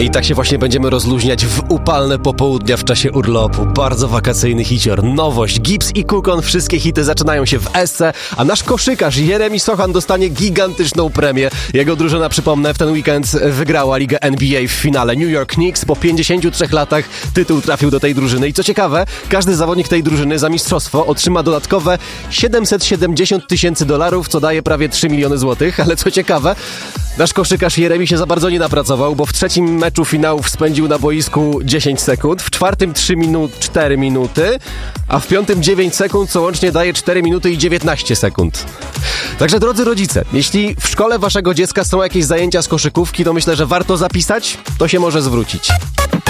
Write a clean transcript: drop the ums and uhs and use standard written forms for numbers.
I tak się właśnie będziemy rozluźniać w upalne popołudnia w czasie urlopu. Bardzo wakacyjny hicior. Nowość. Gibbs i Kukon. Wszystkie hity zaczynają się w Esce, a nasz koszykarz Jeremi Sochan dostanie gigantyczną premię. Jego drużyna, przypomnę, w ten weekend wygrała ligę NBA w finale. New York Knicks po 53 latach tytuł trafił do tej drużyny. I co ciekawe, każdy zawodnik tej drużyny za mistrzostwo otrzyma dodatkowe $770,000, co daje prawie 3 miliony złotych. Ale co ciekawe, nasz koszykarz Jeremi się za bardzo nie napracował, bo w trzecim meczu finałów spędził na boisku 10 sekund, w czwartym 4 minuty, a w piątym 9 sekund, co łącznie daje 4 minuty i 19 sekund. Także drodzy rodzice, jeśli w szkole waszego dziecka są jakieś zajęcia z koszykówki, to myślę, że warto zapisać, to się może zwrócić.